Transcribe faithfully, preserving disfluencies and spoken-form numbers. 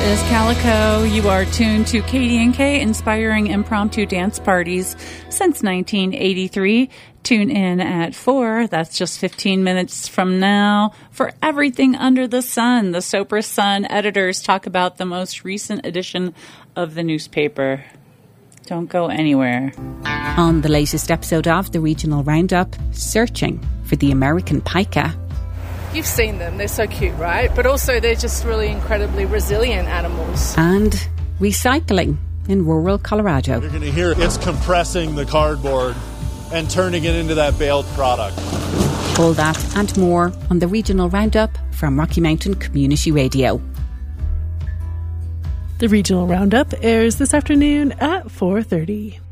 is Calico. You are tuned to K D and K, inspiring impromptu dance parties since nineteen eighty-three. Tune in at four. That's just fifteen minutes from now for everything under the sun. The Sopra Sun editors talk about the most recent edition of the newspaper. Don't go anywhere. On the latest episode of the Regional Roundup, searching for the American pika. You've seen them. They're so cute, right? But also they're just really incredibly resilient animals. And recycling in rural Colorado. You're going to hear it's compressing the cardboard and turning it into that baled product. All that and more on the Regional Roundup from Rocky Mountain Community Radio. The Regional Roundup airs this afternoon at four thirty.